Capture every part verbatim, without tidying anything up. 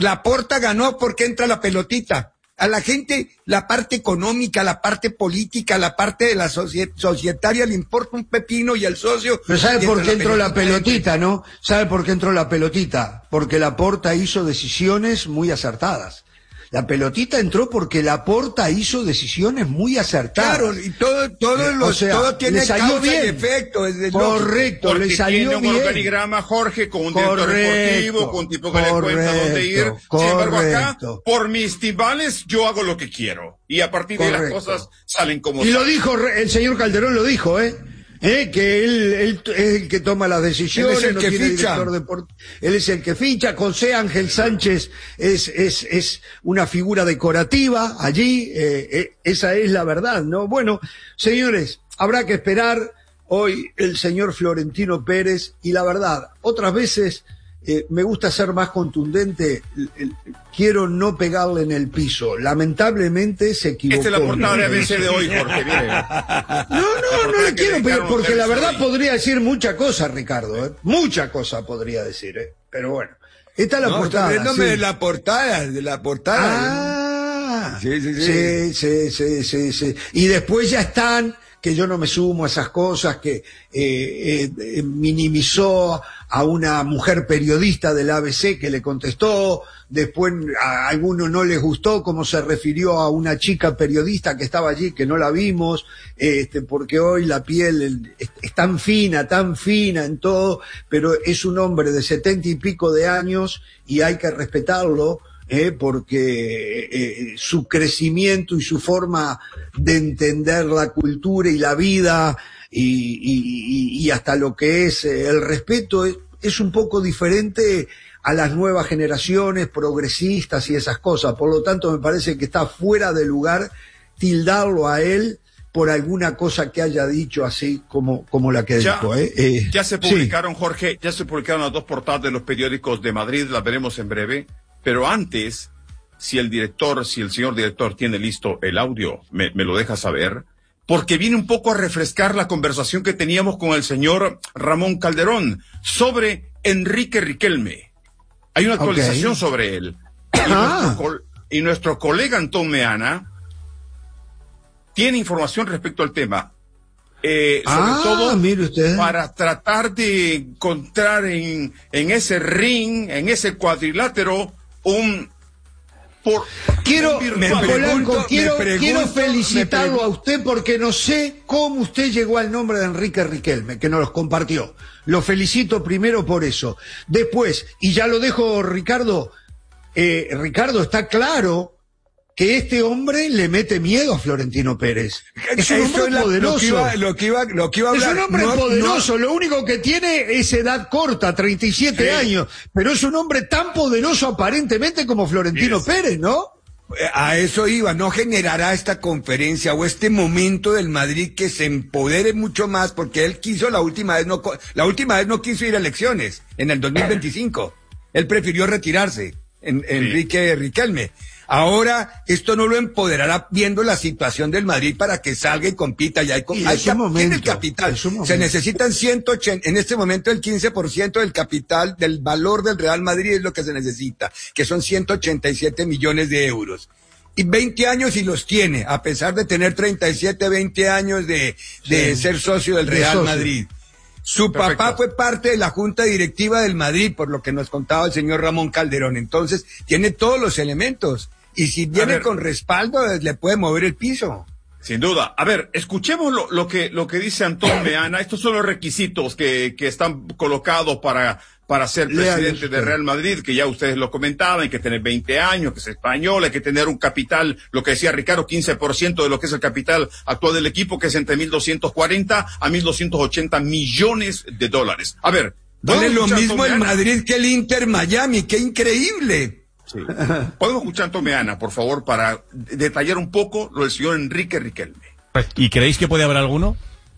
Laporta ganó porque entra la pelotita. A la gente, la parte económica, la parte política, la parte de la socie- societaria le importa un pepino y el socio... Pero ¿sabe por qué entró la pelotita, pelotita, no? ¿Sabe por qué entró la pelotita? Porque Laporta hizo decisiones muy acertadas. La pelotita entró porque Laporta hizo decisiones muy acertadas. Claro, y todo, todo, Eh, los, o sea, todo tiene le salió causa bien. y efecto. Es de Correcto, Porque le salió tiene un bien. organigrama, Jorge, con un director Correcto, deportivo, con un tipo que le cuenta dónde ir. correcto, Sin embargo, acá, correcto. por mis tibales, yo hago lo que quiero. Y a partir de ahí las Correcto. cosas salen como Y lo salen. dijo, el señor Calderón lo dijo, ¿eh? ¿Eh? Que él, él es el que toma las decisiones, Él es el no que tiene ficha. director deportivo. Él es el que ficha. José Ángel Sánchez es, es, es una figura decorativa allí, eh, eh, esa es la verdad, ¿no? Bueno, señores, habrá que esperar hoy el señor Florentino Pérez, y la verdad, otras veces eh, me gusta ser más contundente, el- el- quiero no pegarle en el piso, lamentablemente se equivocó. Esta es la portada de A B C de hoy, Jorge, mire. No, no, no le quiero, pero porque la verdad hoy. podría decir mucha cosa, Ricardo, ¿eh? Mucha cosa podría decir, ¿eh? Pero bueno, esta es la No, portada. está riéndome sí. de la portada, de la portada. Ah, Sí, sí, sí. sí, sí, sí, sí, sí. Y después ya están, que yo no me sumo a esas cosas, que eh, eh, eh, minimizó a una mujer periodista del A B C que le contestó, después a alguno no les gustó cómo se refirió a una chica periodista que estaba allí, que no la vimos, este, porque hoy la piel es, es tan fina, tan fina en todo, pero es un hombre de setenta y pico de años y hay que respetarlo. Eh, porque eh, su crecimiento y su forma de entender la cultura y la vida y, y, y, y hasta lo que es eh, el respeto es, es un poco diferente a las nuevas generaciones progresistas y esas cosas. Por lo tanto, me parece que está fuera de lugar tildarlo a él por alguna cosa que haya dicho así como, como la que Ya, dijo. ¿eh? Eh, ya se sí. publicaron, Jorge, ya se publicaron las dos portadas de los periódicos de Madrid, las veremos en breve. Pero antes, si el director, si el señor director tiene listo el audio, me, me lo deja saber, porque viene un poco a refrescar la conversación que teníamos con el señor Ramón Calderón sobre Enrique Riquelme. Hay una actualización Ok. sobre él. Y, Ah. nuestro, col- y nuestro colega Antón Meana tiene información respecto al tema. Eh, sobre Ah, todo mire usted. para tratar de encontrar en, en ese ring, en ese cuadrilátero, un... Por, Quiero, un me virtual. pregunto- Polanco, quiero, me pregunto- quiero me felicitarlo pregun- a usted porque no sé cómo usted llegó al nombre de Enrique Riquelme, que nos los compartió. Lo felicito primero por eso. Después, y ya lo dejo, Ricardo, eh, Ricardo, está claro que este hombre le mete miedo a Florentino Pérez. Es un Eso hombre es la- poderoso. Lo que iba, lo que iba, lo que iba a Es hablar. un hombre No- poderoso, lo único que tiene es edad corta, treinta y siete Sí. años, pero es un hombre tan poderoso aparentemente como Florentino Yes. Pérez, ¿no? Eh, A eso iba, no generará esta conferencia o este momento del Madrid que se empodere mucho más, porque él quiso la última vez, no, co- la última vez no quiso ir a elecciones, en el dos mil veinticinco. Él prefirió retirarse, en, Enrique Riquelme. Ahora, esto no lo empoderará viendo la situación del Madrid para que salga y compita. Ya hay, co- Y hay es un cap- momento, tiene el capital. es un momento. Se necesitan ciento ochenta, en este momento el quince por ciento del capital, del valor del Real Madrid es lo que se necesita, que son ciento ochenta y siete millones de euros. Y veinte años y los tiene, a pesar de tener treinta y siete, veinte años de, de Sí. ser socio del De Real socio. Madrid. Su Perfecto. papá fue parte de la junta directiva del Madrid, por lo que nos contaba el señor Ramón Calderón. Entonces, tiene todos los elementos. Y si viene ver. con respaldo, le puede mover el piso. Sin duda. A ver, escuchemos lo, lo que lo que dice Antón Meana. Estos son los requisitos que, que están colocados para, para ser Léalos presidente de usted. Real Madrid, que ya ustedes lo comentaban, hay que tener veinte años, que es español, hay que tener un capital, lo que decía Ricardo, quince por ciento de lo que es el capital actual del equipo, que es entre mil doscientos cuarenta a mil doscientos ochenta millones de dólares. A ver, Vale ¿podemos lo escuchar a mismo Antón el Meana? Madrid que el Inter Miami. ¡Qué increíble! Sí. ¿Podemos escuchar a Antón Meana, por favor, para detallar un poco lo del señor Enrique Riquelme? ¿Y creéis que puede haber alguno?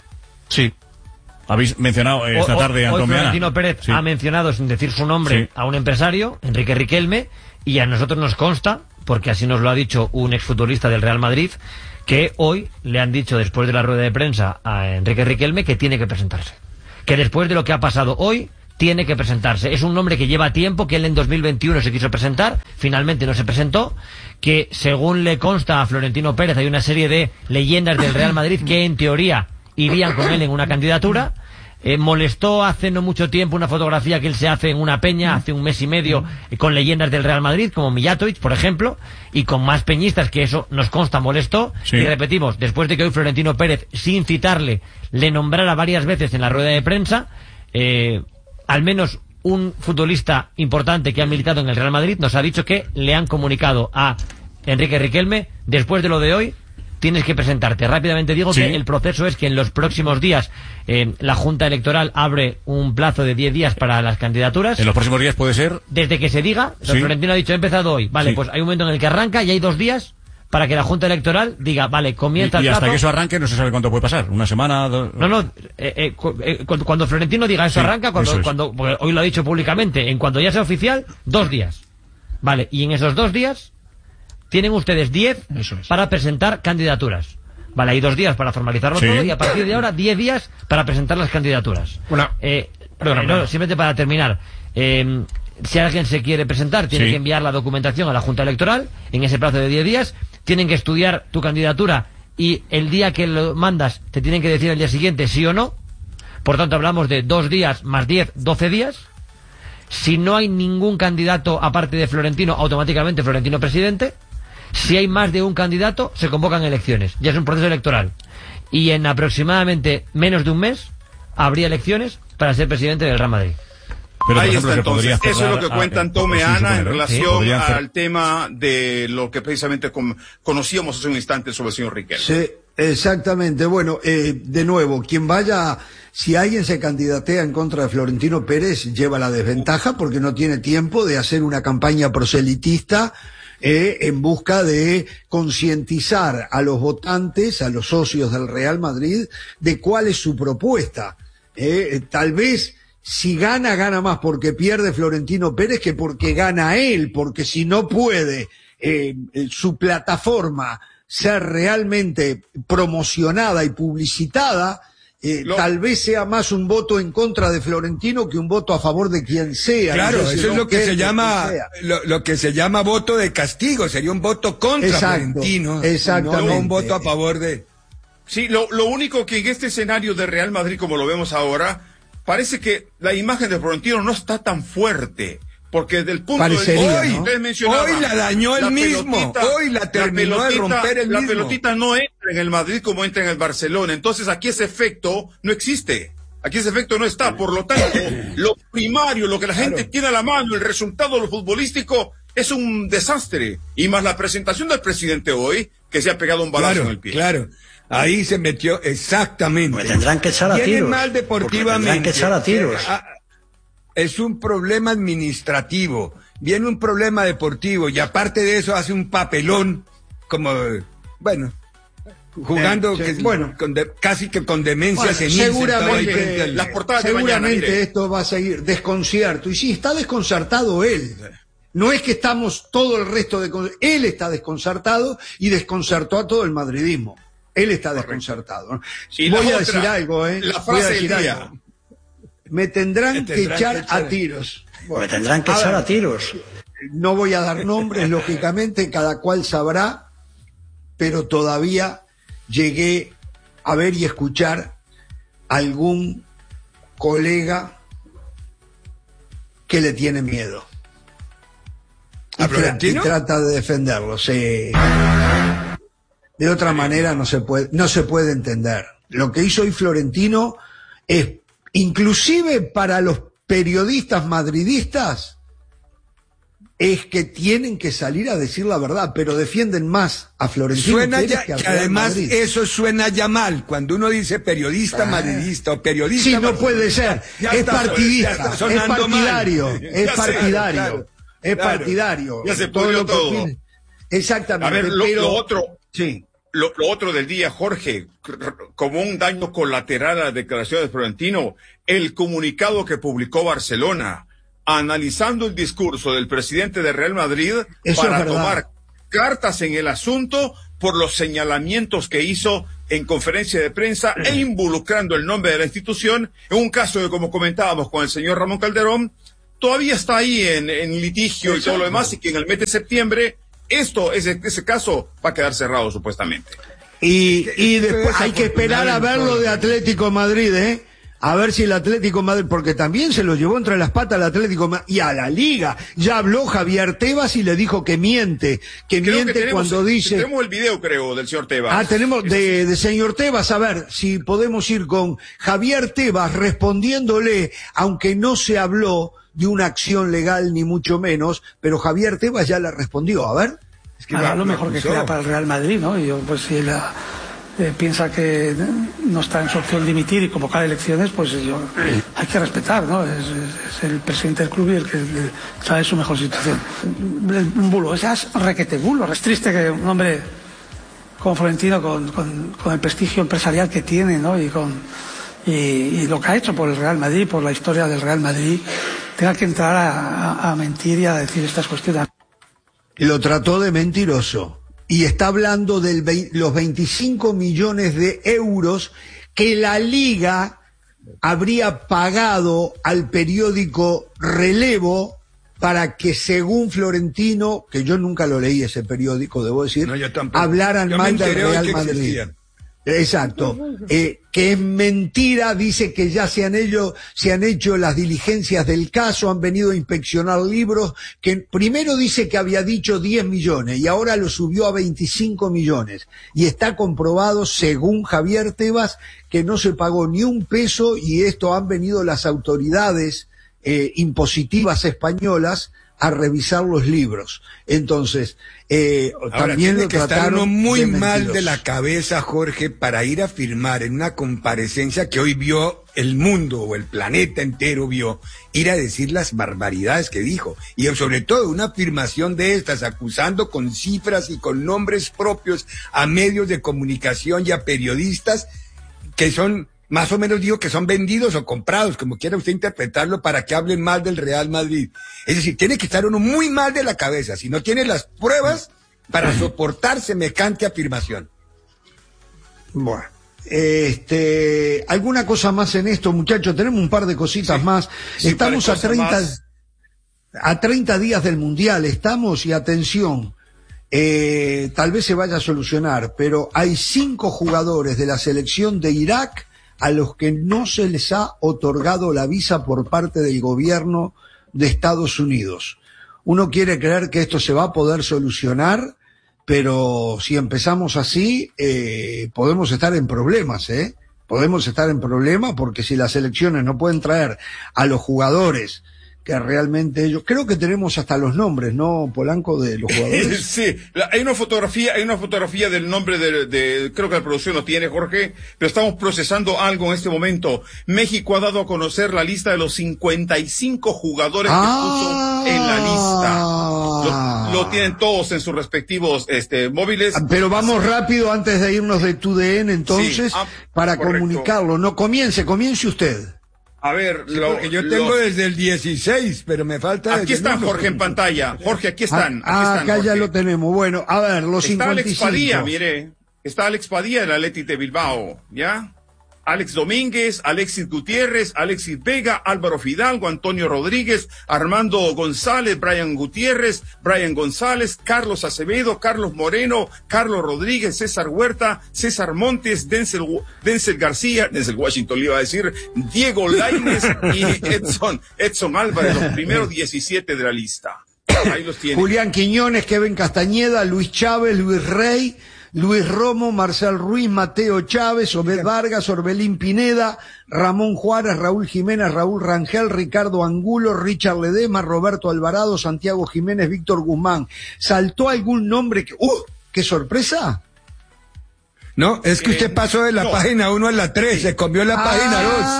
Sí. Habéis mencionado eh, esta Hoy- tarde a hoy Antón Meana. Florentino Pérez Sí. ha mencionado, sin decir su nombre, Sí. a un empresario, Enrique Riquelme, y a nosotros nos consta, porque así nos lo ha dicho un exfutbolista del Real Madrid, que hoy le han dicho, después de la rueda de prensa a Enrique Riquelme, que tiene que presentarse. Que después de lo que ha pasado hoy, tiene que presentarse. Es un nombre que lleva tiempo, que él en dos mil veintiuno se quiso presentar, finalmente no se presentó, que según le consta a Florentino Pérez hay una serie de leyendas del Real Madrid que en teoría irían con él en una candidatura. Eh, molestó hace no mucho tiempo una fotografía que él se hace en una peña hace un mes y medio eh, con leyendas del Real Madrid como Mijatovic, por ejemplo, y con más peñistas, que eso nos consta molestó. Sí. Y repetimos, después de que hoy Florentino Pérez, sin citarle, le nombrara varias veces en la rueda de prensa, eh, al menos un futbolista importante que ha militado en el Real Madrid nos ha dicho que le han comunicado a Enrique Riquelme: después de lo de hoy tienes que presentarte. Rápidamente digo sí. que el proceso es que en los próximos días eh, la Junta Electoral abre un plazo de diez días para las candidaturas. ¿En los próximos días puede ser? Desde que se diga. Sí. Florentino ha dicho, he empezado hoy. Vale, sí. pues hay un momento en el que arranca y hay dos días para que la Junta Electoral diga, vale, comienza y, y el plazo. Y hasta que eso arranque no se sabe cuánto puede pasar. ¿Una semana? Dos... No, no. Eh, eh, eh, cuando Florentino diga eso sí, arranca, cuando, eso es. cuando hoy lo ha dicho públicamente, en cuanto ya sea oficial, dos días. Vale, y en esos dos días tienen ustedes diez es. para presentar candidaturas. Vale, hay dos días para formalizarlo sí. todo y a partir de ahora diez días para presentar las candidaturas. Una... Eh, perdona, no, simplemente para terminar. Eh, si alguien se quiere presentar, tiene sí. que enviar la documentación a la Junta Electoral en ese plazo de diez días. Tienen que estudiar tu candidatura y el día que lo mandas te tienen que decir el día siguiente sí o no. Por tanto, hablamos de dos días más diez, doce días. Si no hay ningún candidato aparte de Florentino, automáticamente Florentino presidente. Si hay más de un candidato, se convocan elecciones. Ya es un proceso electoral. Y en aproximadamente menos de un mes habría elecciones para ser presidente del Real Madrid. Pero, ahí ejemplo, está entonces, eso es lo que cuentan Tome y Ana en relación sí, al tema de lo que precisamente con, conocíamos hace un instante sobre el señor Riquelme. Sí, exactamente. Bueno, eh, de nuevo, quien vaya, si alguien se candidatea en contra de Florentino Pérez, lleva la desventaja porque no tiene tiempo de hacer una campaña proselitista eh, en busca de concientizar a los votantes, a los socios del Real Madrid, de cuál es su propuesta. Eh, tal vez si gana, gana más porque pierde Florentino Pérez que porque gana él, porque si no puede eh, su plataforma ser realmente promocionada y publicitada, eh, Lo... tal vez sea más un voto en contra de Florentino que un voto a favor de quien sea. Claro, no sé si eso es lo que se llama lo, lo que se llama voto de castigo, sería un voto contra Exacto, Florentino, exactamente. no un voto a favor de... Sí, lo, lo único que en este escenario de Real Madrid, como lo vemos ahora, parece que la imagen de Florentino no está tan fuerte, porque desde el punto Parecería, de vista ¿no? Hoy la dañó el mismo, hoy la terminó la de romper el la mismo. La pelotita no entra en el Madrid como entra en el Barcelona, entonces aquí ese efecto no existe, aquí ese efecto no está, por lo tanto, lo primario, lo que la gente claro. tiene a la mano, el resultado de lo futbolístico, es un desastre, y más la presentación del presidente hoy, que se ha pegado un balazo claro, en el pie. Claro. Ahí se metió exactamente. Me tendrán que echar a tiros. Vienen mal deportivamente. Me tendrán que echar a tiros. Es un problema administrativo. Viene un problema deportivo y aparte de eso hace un papelón como, bueno, jugando eh, sí, que, bueno, con de, casi que con demencia bueno, senil. Seguramente, las portadas seguramente de mañana, esto va a seguir desconcierto. Y sí, está desconcertado él. No es que estamos todo el resto de... Él está desconcertado y desconcertó a todo el madridismo. Él está desconcertado. Y Voy a otra, decir algo, ¿eh? La frase Voy a decir del día. algo. Me tendrán, Me tendrán que, echar que echar a tiros. Bueno, me tendrán que a echar ver, a tiros. No voy a dar nombres, lógicamente, cada cual sabrá, pero todavía llegué a ver y escuchar algún colega que le tiene miedo. Y, tra y trata de defenderlo, sí. De otra manera no se puede, no se puede entender. Lo que hizo hoy Florentino es, inclusive para los periodistas madridistas, es que tienen que salir a decir la verdad, pero defienden más a Florentino suena Pérez ya, que a que además Madrid. Eso suena ya mal, cuando uno dice periodista ah. madridista o periodista... Sí, no puede ser, ya es está, partidista, es partidario, mal. es ya partidario, sé, claro, es claro. partidario. Ya se pudrió todo. todo. Exactamente. A ver, lo, pero... lo otro... Sí. Lo, lo otro del día, Jorge, como un daño colateral a la declaración de Florentino, el comunicado que publicó Barcelona, analizando el discurso del presidente de Real Madrid Eso para es tomar cartas en el asunto por los señalamientos que hizo en conferencia de prensa e involucrando el nombre de la institución en un caso que, como comentábamos con el señor Ramón Calderón, todavía está ahí en, en litigio. Exacto. Y todo lo demás, y que en el mes de septiembre esto, ese, ese caso va a quedar cerrado supuestamente. Y, y después hay que esperar a ver lo de Atlético Madrid, ¿eh? A ver si el Atlético Madrid, porque también se lo llevó entre las patas al Atlético Madrid y a la Liga. Ya habló Javier Tebas y le dijo que miente, que creo miente que tenemos, cuando dice... Tenemos el video, creo, del señor Tebas. Ah, tenemos de, de señor Tebas. A ver si podemos ir con Javier Tebas respondiéndole, aunque no se habló de una acción legal ni mucho menos, pero Javier Tebas ya le respondió. A ver. Es que va, lo mejor que queda para el Real Madrid, ¿no? Y yo, pues si la... Eh, piensa que no está en su opción dimitir y convocar elecciones, pues yo, hay que respetar, ¿no? Es, es, es el presidente del club y el que el, sabe su mejor situación. Un bulo, ese es requete bulo. Es triste que un hombre como Florentino, con, con, con el prestigio empresarial que tiene, ¿no? Y, con, y, y lo que ha hecho por el Real Madrid, por la historia del Real Madrid, tenga que entrar a, a, a mentir y a decir estas cuestiones. Lo trató de mentiroso. Y está hablando de los veinticinco millones de euros que la Liga habría pagado al periódico Relevo para que, según Florentino, que yo nunca lo leí ese periódico, debo decir, no, hablaran yo mal del Real Madrid. Existían. Exacto, eh, que es mentira, dice que ya se han, hecho, se han hecho las diligencias del caso, han venido a inspeccionar libros, que primero dice que había dicho diez millones y ahora lo subió a veinticinco millones. Y está comprobado, según Javier Tebas, que no se pagó ni un peso y esto han venido las autoridades eh, impositivas españolas a revisar los libros. Entonces, eh, ahora, también lo que trataron estar uno muy de mal de la cabeza, Jorge, para ir a firmar en una comparecencia que hoy vio el mundo o el planeta entero vio, ir a decir las barbaridades que dijo. Y sobre todo una afirmación de estas, acusando con cifras y con nombres propios a medios de comunicación y a periodistas que son... Más o menos digo que son vendidos o comprados, como quiera usted interpretarlo, para que hablen mal del Real Madrid. Es decir, tiene que estar uno muy mal de la cabeza, si no tiene las pruebas para soportar semejante afirmación. Bueno, este, ¿alguna cosa más en esto, muchachos? Tenemos un par de cositas sí. más. Sí, estamos a treinta, más. a treinta días del Mundial, estamos, y atención, eh, tal vez se vaya a solucionar, pero hay cinco jugadores de la selección de Irak a los que no se les ha otorgado la visa por parte del gobierno de Estados Unidos. Uno quiere creer que esto se va a poder solucionar, pero si empezamos así, eh, podemos estar en problemas, ¿eh? Podemos estar en problemas porque si las selecciones no pueden traer a los jugadores que realmente ellos, creo que tenemos hasta los nombres, ¿no, Polanco, de los jugadores? Sí, la, hay una fotografía, hay una fotografía del nombre de, de, creo que la producción lo tiene, Jorge, pero estamos procesando algo en este momento. México ha dado a conocer la lista de los cincuenta y cinco jugadores ah, que puso en la lista. Lo, lo tienen todos en sus respectivos, este, móviles. Pero vamos rápido antes de irnos de tu D N, entonces, sí, ah, para correcto. comunicarlo. No, comience, comience usted. A ver, sí, lo, yo tengo lo... desde el dieciséis, pero me falta... Aquí están, Jorge, en pantalla. Jorge, aquí están. Ah, aquí están, acá Jorge. ya lo tenemos. Bueno, a ver, los Está cincuenta y cinco. Alex Padilla, mire. Está Alex Padilla del Athletic de Bilbao, ¿ya? Alex Domínguez, Alexis Gutiérrez, Alexis Vega, Álvaro Fidalgo, Antonio Rodríguez, Armando González, Brian Gutiérrez, Brian González, Carlos Acevedo, Carlos Moreno, Carlos Rodríguez, César Huerta, César Montes, Denzel, Denzel García, Denzel Washington le iba a decir, Diego Lainez y Edson, Edson Álvarez, los primeros diecisiete de la lista. Ahí los tiene. Julián Quiñones, Kevin Castañeda, Luis Chávez, Luis Rey, Luis Romo, Marcel Ruiz, Mateo Chávez, Obed Vargas, Orbelín Pineda, Ramón Juárez, Raúl Jiménez, Raúl Rangel, Ricardo Angulo, Richard Ledesma, Roberto Alvarado, Santiago Jiménez, Víctor Guzmán. ¿Saltó algún nombre que... ¡Uh! ¡Qué sorpresa! No, es que usted pasó de la no. página uno a la tres, se comió la ah, página dos.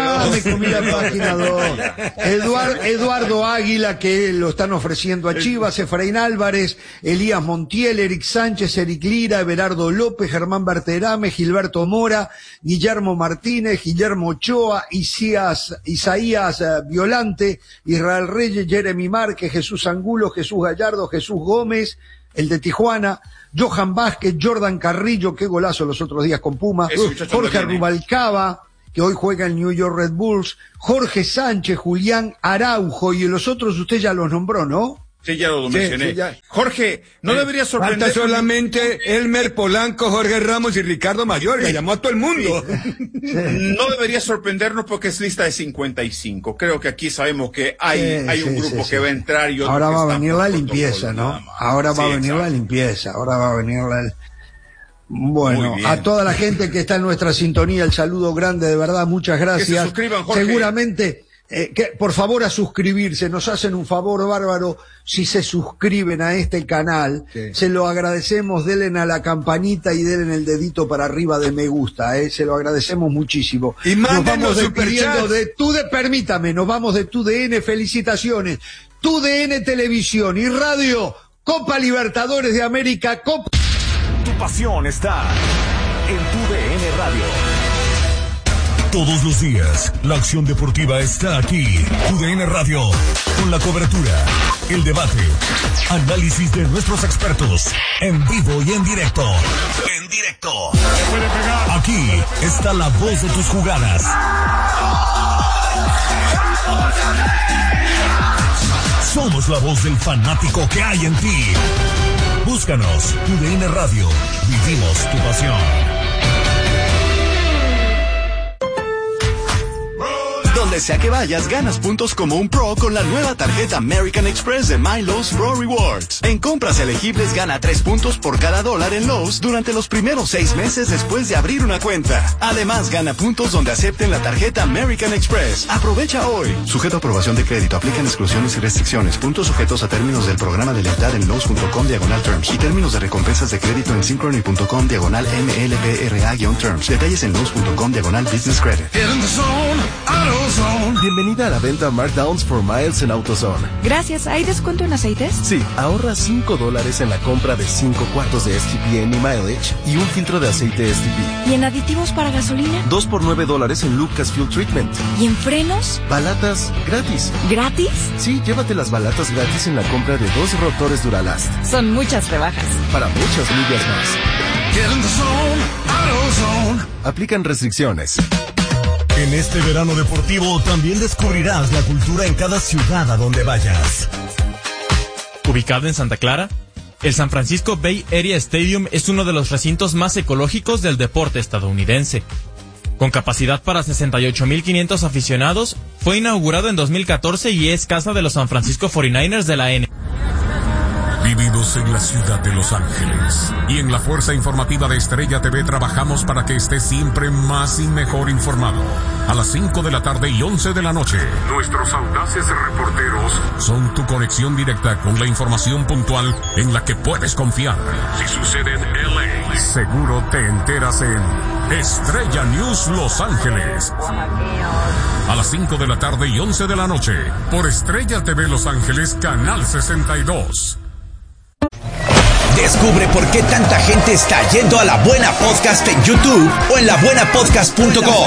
Ah, me comí la página dos. Eduard, Eduardo Águila, que lo están ofreciendo a Chivas, Efraín Álvarez, Elías Montiel, Eric Sánchez, Eric Lira, Everardo López, Germán Berterame, Gilberto Mora, Guillermo Martínez, Guillermo Ochoa, Isaías, Isaías uh, Violante, Israel Reyes, Jeremy Márquez, Jesús Angulo, Jesús Gallardo, Jesús Gómez, el de Tijuana, Johan Vázquez, Jordan Carrillo, qué golazo los otros días con Puma, Jorge Rubalcaba, que hoy juega en New York Red Bulls, Jorge Sánchez, Julián Araujo, y los otros usted ya los nombró, ¿no? Sí, ya lo Sí, mencioné. sí, ya. Jorge, no Eh, debería sorprender. Falta solamente Elmer Polanco, Jorge Ramos y Ricardo Mayorga. Llamó a todo el mundo. No debería sorprendernos porque es lista de cincuenta y cinco. Creo que aquí sabemos que hay, Sí, hay un sí, grupo sí, que sí. va a entrar y otro Ahora que va a está venir por la protocolo, limpieza, nada ¿no? más. Ahora va Sí, a venir exacto. la limpieza, ahora va a venir la... Bueno, Muy bien. a toda la gente que está en nuestra sintonía, el saludo grande, de verdad, muchas gracias. Que se suscriban, Jorge. Seguramente, eh, que, por favor a suscribirse, nos hacen un favor bárbaro si se suscriben a este canal, Sí. se lo agradecemos, denle a la campanita y denle el dedito para arriba de me gusta, eh, se lo agradecemos muchísimo. Y nos mándenos vamos despidiendo superchats. de tu de, permítame, nos vamos de tu D N, felicitaciones, tu D N Televisión y Radio, Copa Libertadores de América, Copa... Tu pasión está en tu D N Radio. Todos los días, la acción deportiva está aquí. Tu D N Radio, con la cobertura, el debate, análisis de nuestros expertos, en vivo y en directo. En directo. Aquí está la voz de tus jugadas. Somos la voz del fanático que hay en ti. Búscanos, Tu D N Radio. Vivimos tu pasión. Donde sea que vayas, ganas puntos como un pro con la nueva tarjeta American Express de My Lowe's Pro Rewards. En compras elegibles gana tres puntos por cada dólar en Lowe's durante los primeros seis meses después de abrir una cuenta. Además, gana puntos donde acepten la tarjeta American Express. Aprovecha hoy. Sujeto a aprobación de crédito. Aplican exclusiones y restricciones. Puntos sujetos a términos del programa de lealtad en Lowe's.com diagonal terms. Y términos de recompensas de crédito en Synchrony.com diagonal M L P R A-terms. Detalles en Lowe's.com diagonal business credit. Bienvenida a la venta Markdowns for Miles en AutoZone. Gracias. ¿Hay descuento en aceites? Sí, ahorra cinco dólares en la compra de cinco cuartos de S T P N y Mileage y un filtro de aceite S T P. ¿Y en aditivos para gasolina? Dos por nueve dólares en Lucas Fuel Treatment. ¿Y en frenos? Balatas gratis. ¿Gratis? Sí, llévate las balatas gratis en la compra de dos rotores Duralast. Son muchas rebajas. Para muchas millas más. Aplican restricciones. En este verano deportivo también descubrirás la cultura en cada ciudad a donde vayas. Ubicado en Santa Clara, el San Francisco Bay Area Stadium es uno de los recintos más ecológicos del deporte estadounidense. Con capacidad para sesenta y ocho mil quinientos aficionados, fue inaugurado en dos mil catorce y es casa de los San Francisco cuarenta y nueve ers de la N B A. Vividos en la ciudad de Los Ángeles. Y en la Fuerza Informativa de Estrella T V trabajamos para que estés siempre más y mejor informado. A las cinco de la tarde y once de la noche. Nuestros audaces reporteros son tu conexión directa con la información puntual en la que puedes confiar. Si sucede en L A, seguro te enteras en Estrella News Los Ángeles. A las cinco de la tarde y once de la noche. Por Estrella T V Los Ángeles, Canal sesenta y dos. Descubre por qué tanta gente está yendo a La Buena Podcast en YouTube o en la buena podcast punto com.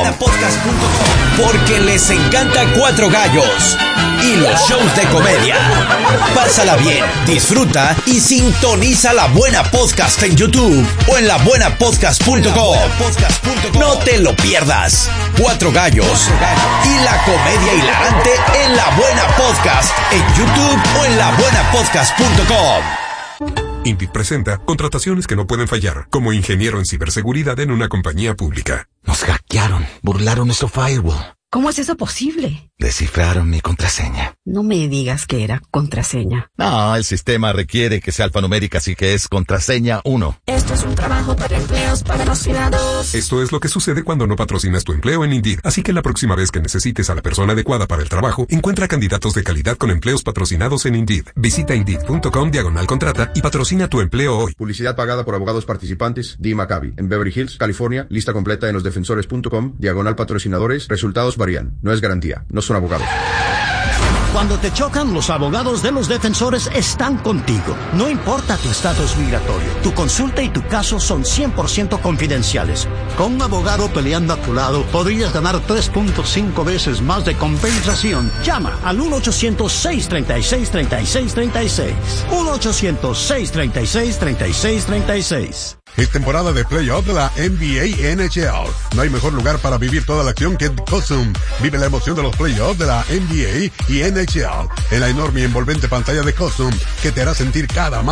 Porque les encanta Cuatro Gallos y los shows de comedia. Pásala bien, disfruta y sintoniza La Buena Podcast en YouTube o en la buena podcast punto com. No te lo pierdas. Cuatro Gallos y la comedia hilarante en La Buena Podcast en YouTube o en la buena podcast punto com. Indeed presenta contrataciones que no pueden fallar, como ingeniero en ciberseguridad en una compañía pública. Nos hackearon, burlaron nuestro firewall. ¿Cómo es eso posible? Descifraron mi contraseña. No me digas que era contraseña. No, el sistema requiere que sea alfanumérica, así que es contraseña uno. Esto es un trabajo para empleos patrocinados. Esto es lo que sucede cuando no patrocinas tu empleo en Indeed. Así que la próxima vez que necesites a la persona adecuada para el trabajo, encuentra candidatos de calidad con empleos patrocinados en Indeed. Visita Indeed.com diagonal contrata y patrocina tu empleo hoy. Publicidad pagada por abogados participantes. D. Maccabi. En Beverly Hills, California. Lista completa en losdefensores punto com. Diagonal patrocinadores. Resultados Abogados Barian, no es garantía, no son abogados. Cuando te chocan, los abogados de los defensores están contigo. No importa tu estatus migratorio, tu consulta y tu caso son cien por ciento confidenciales. Con un abogado peleando a tu lado, podrías ganar tres punto cinco veces más de compensación. Llama al uno ochocientos, seiscientos treinta y seis, treinta y seis treinta y seis. uno ochocientos, seiscientos treinta y seis, treinta y seis treinta y seis. Es temporada de playoff de la N B A N H L. No hay mejor lugar para vivir toda la acción que Cosum. Vive la emoción de los playoffs de la N B A y N H L en la enorme y envolvente pantalla de Cosum que te hará sentir cada más